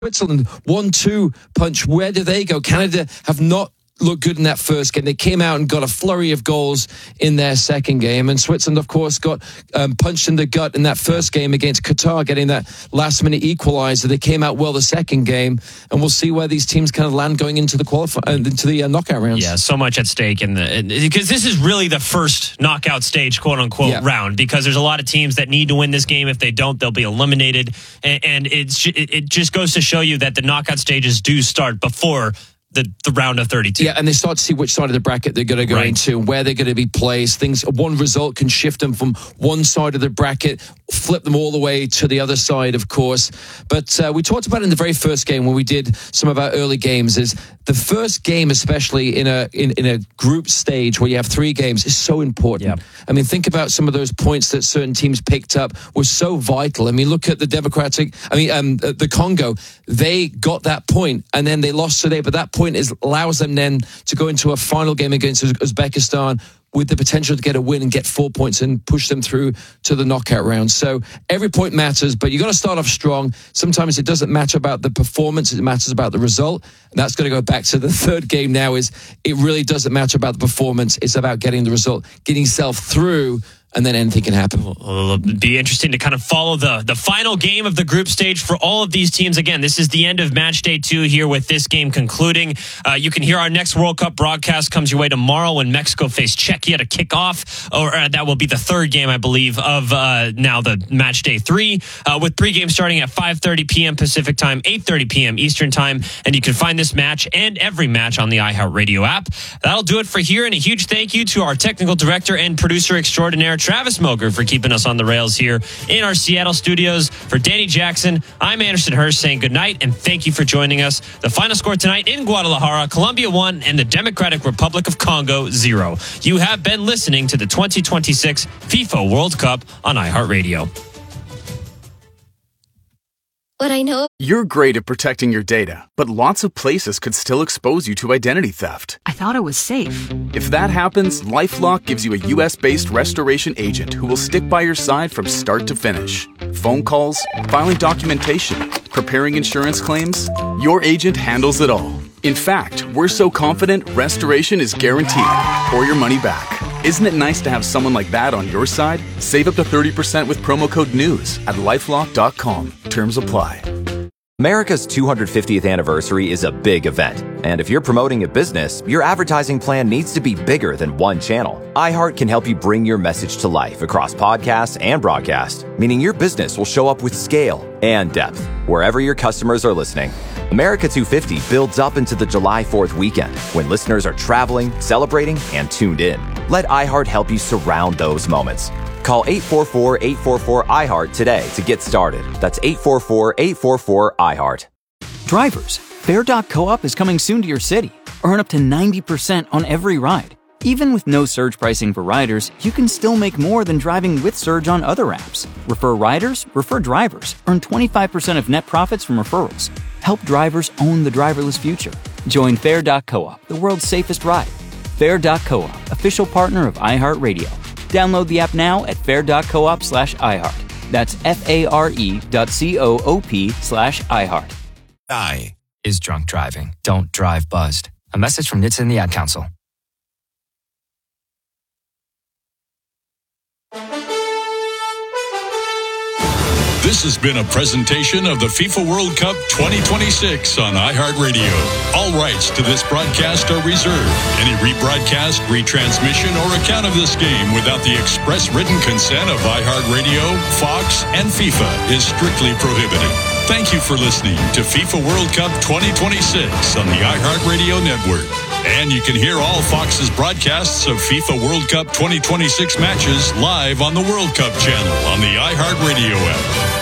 Switzerland 1-2 punch. Where do they go? Canada have not looked good in that first game. They came out and got a flurry of goals in their second game. And Switzerland, of course, got punched in the gut in that first game against Qatar, getting that last-minute equalizer. They came out well the second game. And we'll see where these teams kind of land going into the knockout rounds. Yeah, so much at stake. Because this is really the first knockout stage, quote-unquote, round. Because there's a lot of teams that need to win this game. If they don't, they'll be eliminated. And it just goes to show you that the knockout stages do start before the round of 32. Yeah, and they start to see which side of the bracket they're going to go into, where they're going to be placed. One result can shift them from one side of the bracket, flip them all the way to the other side, of course. But we talked about it in the very first game when we did some of our early games, is the first game, especially in a group stage where you have three games, is so important. Yep. I mean, think about some of those points that certain teams picked up were so vital. I mean, look at the Congo. They got that point, and then they lost today, but that point allows them then to go into a final game against Uzbekistan with the potential to get a win and get 4 points and push them through to the knockout round. So every point matters, but you got to start off strong. Sometimes it doesn't matter about the performance, it matters about the result. And that's going to go back to the third game now, is it really doesn't matter about the performance. It's about getting the result, getting yourself through, and then anything can happen. It'll be interesting to kind of follow the final game of the group stage for all of these teams. Again, this is the end of match day 2 here with this game concluding. You can hear our next World Cup broadcast comes your way tomorrow when Mexico face Czechia to kick off. Or that will be the third game, I believe, of now the match day 3, with pre-game starting at 5:30 p.m. Pacific time, 8:30 p.m. Eastern time. And you can find this match and every match on the iHeartRadio app. That'll do it for here. And a huge thank you to our technical director and producer extraordinaire, Travis Moger, for keeping us on the rails here in our Seattle studios. For Danny Jackson, I'm Anderson Hurst saying good night and thank you for joining us. The final score tonight in Guadalajara, Colombia 1 and the Democratic Republic of Congo 0. You have been listening to the 2026 FIFA World Cup on iHeartRadio. What I know. You're great at protecting your data, but lots of places could still expose you to identity theft. I thought it was safe. If that happens, LifeLock gives you a U.S.-based restoration agent who will stick by your side from start to finish. Phone calls, filing documentation, preparing insurance claims, your agent handles it all. In fact, we're so confident restoration is guaranteed or your money back. Isn't it nice to have someone like that on your side? Save up to 30% with promo code NEWS at LifeLock.com. Terms apply. America's 250th anniversary is a big event. And if you're promoting a business, your advertising plan needs to be bigger than one channel. iHeart can help you bring your message to life across podcasts and broadcast, meaning your business will show up with scale and depth wherever your customers are listening. America 250 builds up into the July 4th weekend when listeners are traveling, celebrating, and tuned in. Let iHeart help you surround those moments. Call 844-844-iHeart today to get started. That's 844-844-iHeart. Drivers, Fare.coop is coming soon to your city. Earn up to 90% on every ride. Even with no surge pricing for riders, you can still make more than driving with surge on other apps. Refer riders, refer drivers. Earn 25% of net profits from referrals. Help drivers own the driverless future. Join Fare.coop, the world's safest ride. Fare.coop, official partner of iHeartRadio. Download the app now at fare.coop/iHeart. That's FARE.coop/iHeart. I is drunk driving. Don't drive buzzed. A message from NHTSA and the Ad Council. This has been a presentation of the FIFA World Cup 2026 on iHeartRadio. All rights to this broadcast are reserved. Any rebroadcast, retransmission, or account of this game without the express written consent of iHeartRadio, Fox, and FIFA is strictly prohibited. Thank you for listening to FIFA World Cup 2026 on the iHeartRadio network. And you can hear all Fox's broadcasts of FIFA World Cup 2026 matches live on the World Cup channel on the iHeartRadio app.